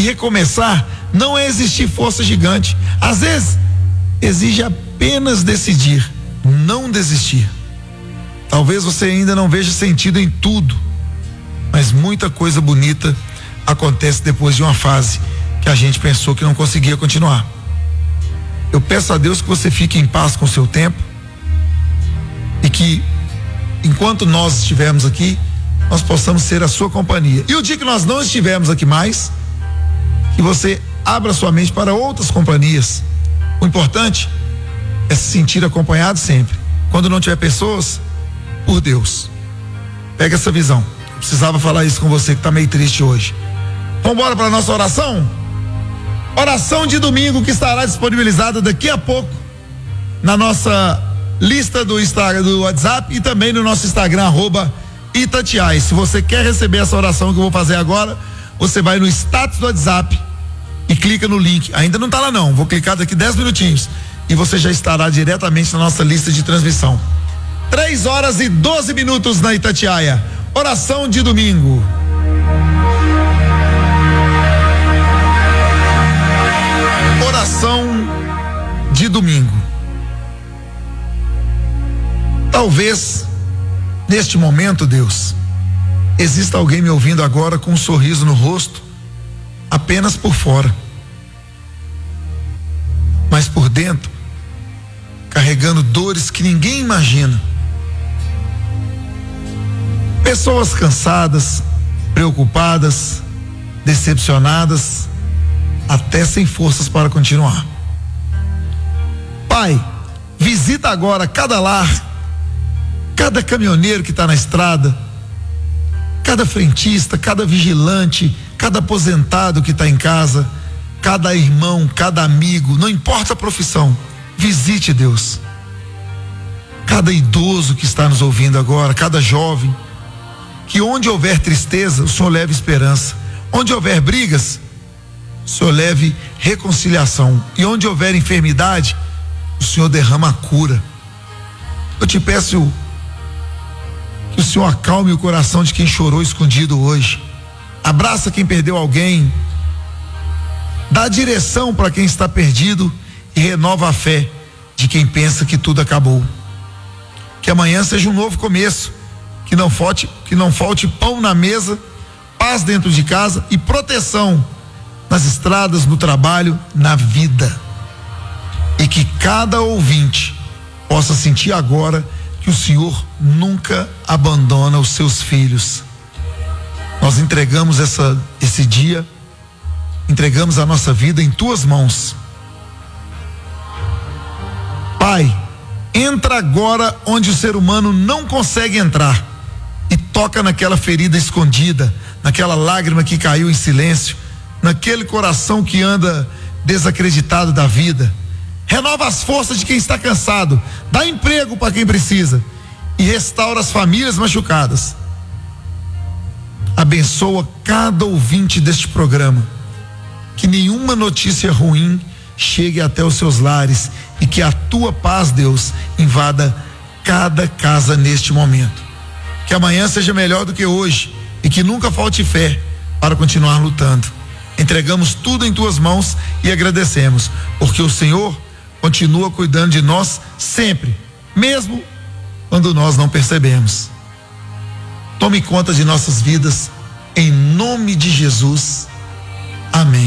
recomeçar não é existir força gigante. Às vezes, exige apenas decidir, não desistir. Talvez você ainda não veja sentido em tudo, mas muita coisa bonita acontece depois de uma fase que a gente pensou que não conseguia continuar. Eu peço a Deus que você fique em paz com o seu tempo e que, enquanto nós estivermos aqui, nós possamos ser a sua companhia. E o dia que nós não estivermos aqui mais, que você abra sua mente para outras companhias. O importante é se sentir acompanhado sempre. Quando não tiver pessoas, por Deus. Pega essa visão. Eu precisava falar isso com você que está meio triste hoje. Vamos embora para a nossa oração? Oração de domingo que estará disponibilizada daqui a pouco na nossa lista do Instagram, do WhatsApp, e também no nosso Instagram, @Itatiaia. Se você quer receber essa oração que eu vou fazer agora, você vai no status do WhatsApp e clica no link. Ainda não está lá não, vou clicar daqui 10 minutinhos e você já estará diretamente na nossa lista de transmissão. 3h12 na Itatiaia. Oração de domingo. Oração de domingo. Talvez neste momento, Deus, exista alguém me ouvindo agora com um sorriso no rosto, apenas por fora, mas por dentro carregando dores que ninguém imagina. Pessoas cansadas, preocupadas, decepcionadas, até sem forças para continuar. Pai, visita agora cada lar, cada caminhoneiro que está na estrada, cada frentista, cada vigilante, cada aposentado que está em casa, cada irmão, cada amigo, não importa a profissão, visite, Deus, cada idoso que está nos ouvindo agora, cada jovem, que onde houver tristeza, o Senhor leve esperança, onde houver brigas, o Senhor leve reconciliação, e onde houver enfermidade, o Senhor derrama a cura. Eu te peço que o Senhor acalme o coração de quem chorou escondido hoje, abraça quem perdeu alguém, dá direção para quem está perdido e renova a fé de quem pensa que tudo acabou. Que amanhã seja um novo começo, que não falte pão na mesa, paz dentro de casa e proteção nas estradas, no trabalho, na vida. E que cada ouvinte possa sentir agora que o Senhor nunca abandona os seus filhos. Nós entregamos esse dia, entregamos a nossa vida em tuas mãos. Pai, entra agora onde o ser humano não consegue entrar e toca naquela ferida escondida, naquela lágrima que caiu em silêncio, naquele coração que anda desacreditado da vida. Renova as forças de quem está cansado, dá emprego para quem precisa e restaura as famílias machucadas. Abençoa cada ouvinte deste programa, que nenhuma notícia ruim chegue até os seus lares e que a tua paz, Deus, invada cada casa neste momento. Que amanhã seja melhor do que hoje e que nunca falte fé para continuar lutando. Entregamos tudo em tuas mãos e agradecemos, porque o Senhor continua cuidando de nós sempre, mesmo quando nós não percebemos. Tome conta de nossas vidas, em nome de Jesus.